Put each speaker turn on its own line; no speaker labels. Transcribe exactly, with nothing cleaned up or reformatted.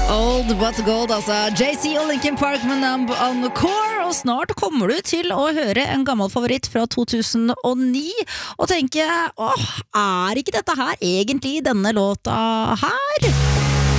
Old But Gold, altså Jay-Z og Linkin Park med Numb on the Core. Og snart kommer du til å høre en gammel favoritt fra to tusen og ni og tenke, åh, er ikke dette her egentlig denne låta her?